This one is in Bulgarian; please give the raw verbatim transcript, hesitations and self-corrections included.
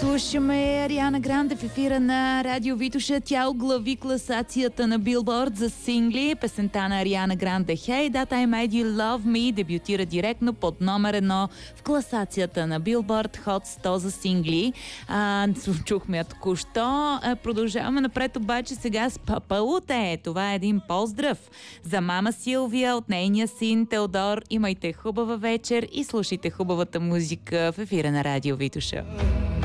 Слушаме Ариана Гранде в ефира на Радио Витоша. Тя оглави класацията на Билборд за сингли. Песента на Ариана Гранде Hey That I Made You Love Me дебютира директно под номер едно в класацията на Билборд Hot сто за сингли. А, чухме я току-що. А, продължаваме напред обаче сега с Папалуте. Това е един поздрав за мама Силвия от нейния син Теодор. Имайте хубава вечер и слушайте хубавата музика в ефира на Радио Витоша.